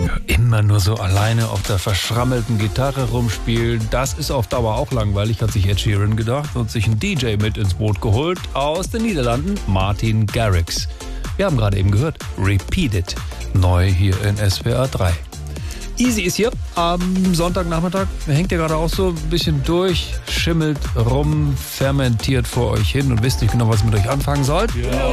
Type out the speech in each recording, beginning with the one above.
Immer nur so alleine auf der verschrammelten Gitarre rumspielen, das ist auf Dauer auch langweilig, hat sich Ed Sheeran gedacht und sich einen DJ mit ins Boot geholt aus den Niederlanden, Martin Garrix. Wir haben gerade eben gehört, Repeat It, neu hier in SWR 3. Easy ist hier am Sonntagnachmittag, hängt ja gerade auch so ein bisschen durch, schimmelt rum, fermentiert vor euch hin und wisst nicht genau, was ihr mit euch anfangen sollt.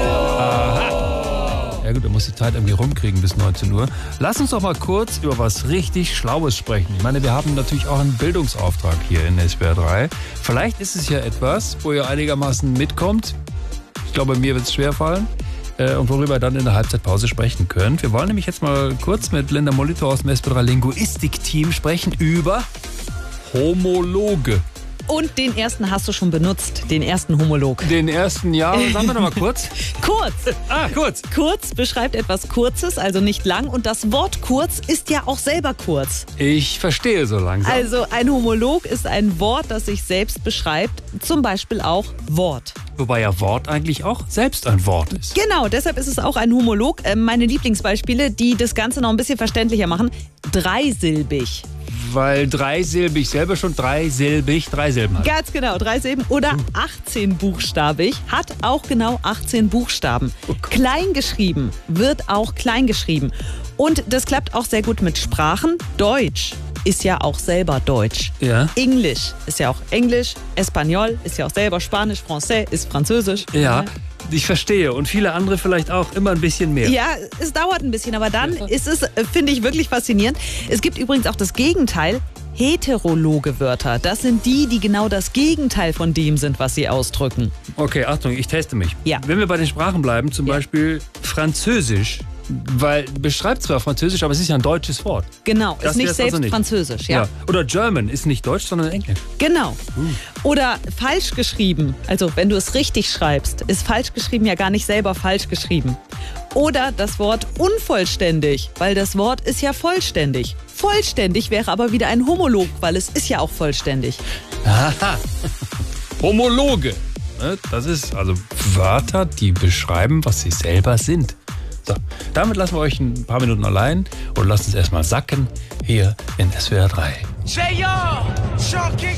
Aha. Ja gut, da muss die Zeit irgendwie rumkriegen bis 19 Uhr. Lass uns doch mal kurz über was richtig Schlaues sprechen. Ich meine, wir haben natürlich auch einen Bildungsauftrag hier in SWR 3. Vielleicht ist es ja etwas, wo ihr einigermaßen mitkommt. Ich glaube, mir wird es schwerfallen. Und worüber ihr dann in der Halbzeitpause sprechen könnt. Wir wollen nämlich jetzt mal kurz mit Linda Molitor aus dem SWR 3 Linguistik-Team sprechen über Homologe. Und den ersten hast du schon benutzt, den ersten Homolog. Den ersten, ja, sagen wir doch mal kurz. Kurz. Kurz. Kurz beschreibt etwas Kurzes, also nicht lang. Und das Wort kurz ist ja auch selber kurz. Ich verstehe so langsam. Also ein Homolog ist ein Wort, das sich selbst beschreibt. Zum Beispiel auch Wort. Wobei ja Wort eigentlich auch selbst ein Wort ist. Genau, deshalb ist es auch ein Homolog. Meine Lieblingsbeispiele, die das Ganze noch ein bisschen verständlicher machen. Dreisilbig. Weil dreisilbig selber schon drei Silben hat. Ganz genau, 3 Silben. Oder 18-buchstabig hat auch genau 18 Buchstaben. Kleingeschrieben wird auch kleingeschrieben. Und das klappt auch sehr gut mit Sprachen. Deutsch ist ja auch selber Deutsch. Ja. Englisch ist ja auch Englisch. Espanol ist ja auch selber Spanisch. Français ist Französisch. Ja. Ich verstehe. Und viele andere vielleicht auch immer ein bisschen mehr. Ja, es dauert ein bisschen, aber dann ist es, finde ich, wirklich faszinierend. Es gibt übrigens auch das Gegenteil. Heterologe Wörter. Das sind die, die genau das Gegenteil von dem sind, was sie ausdrücken. Okay, Achtung, ich teste mich. Ja. Wenn wir bei den Sprachen bleiben, zum Beispiel Französisch, weil beschreibt zwar Französisch, aber es ist ja ein deutsches Wort. Genau, Das ist nicht wär's selbst also nicht. Französisch. Ja. Oder German ist nicht Deutsch, sondern Englisch. Genau. Oder falsch geschrieben. Also wenn du es richtig schreibst, ist falsch geschrieben ja gar nicht selber falsch geschrieben. Oder das Wort unvollständig, weil das Wort ist ja vollständig. Vollständig wäre aber wieder ein Homolog, weil es ist ja auch vollständig. Aha. Homologe. Das ist also Wörter, die beschreiben, was sie selber sind. So, damit lassen wir euch ein paar Minuten allein und lassen es erstmal sacken hier in SWR 3.